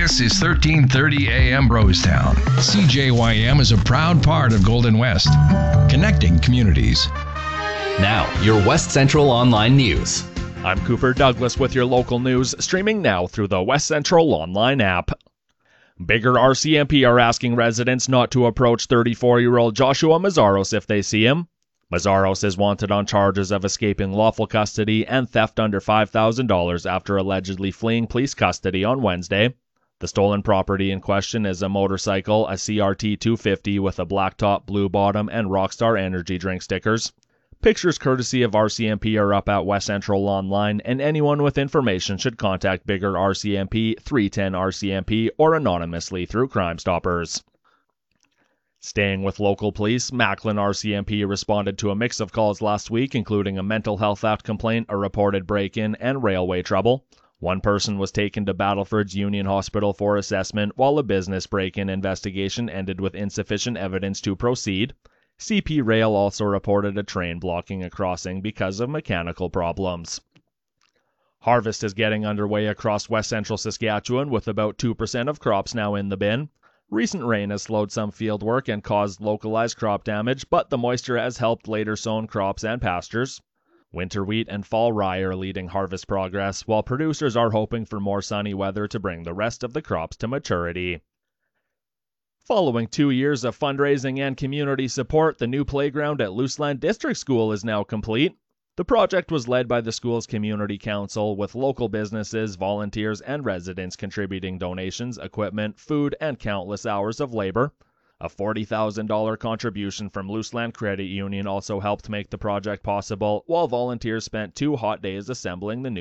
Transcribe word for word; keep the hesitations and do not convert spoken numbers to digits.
This is thirteen thirty A M Brostown. C J Y M is a proud part of Golden West, connecting communities. Now, your West Central Online News. I'm Cooper Douglas with your local news, streaming now through the West Central Online app. Bigger R C M P are asking residents not to approach thirty-four-year-old Joshua Mazzaros if they see him. Mazzaros is wanted on charges of escaping lawful custody and theft under five thousand dollars after allegedly fleeing police custody on Wednesday. The stolen property in question is a motorcycle, a C R T two fifty with a black top, blue bottom, and Rockstar energy drink stickers. Pictures courtesy of R C M P are up at West Central Online, and anyone with information should contact Bigger R C M P, three ten R C M P, or anonymously through Crime Stoppers. Staying with local police, Macklin R C M P responded to a mix of calls last week, including a mental health act complaint, a reported break-in, and railway trouble. One person was taken to Battleford's Union Hospital for assessment, while a business break-in investigation ended with insufficient evidence to proceed. C P Rail also reported a train blocking a crossing because of mechanical problems. Harvest is getting underway across West Central Saskatchewan, with about two percent of crops now in the bin. Recent rain has slowed some field work and caused localized crop damage, but the moisture has helped later sown crops and pastures. Winter wheat and fall rye are leading harvest progress, while producers are hoping for more sunny weather to bring the rest of the crops to maturity. Following two years of fundraising and community support, the new playground at Luseland District School is now complete. The project was led by the school's community council, with local businesses, volunteers, and residents contributing donations, equipment, food, and countless hours of labor. A forty thousand dollars contribution from Luseland Credit Union also helped make the project possible, while volunteers spent two hot days assembling the new